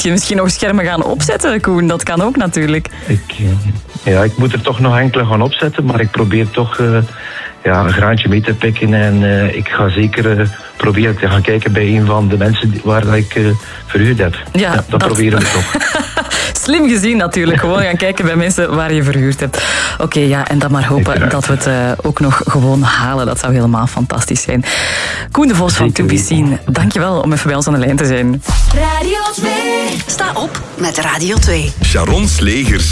je misschien nog schermen gaan opzetten, Koen? Dat kan ook natuurlijk. Ik moet er toch nog enkele gaan opzetten, maar ik probeer toch een graantje mee te pikken. En ik ga zeker proberen te gaan kijken bij een van de mensen waar ik verhuurd heb. Ja, dat proberen we toch. Slim gezien natuurlijk. Gewoon gaan kijken bij mensen waar je verhuurd hebt. Oké, en dan maar hopen dat we het ook nog gewoon halen. Dat zou helemaal fantastisch zijn. Koen de Vos van To Be Seen, dankjewel om even bij ons aan de lijn te zijn. Radio 2. Sta op met Radio 2. Sharon Slegers.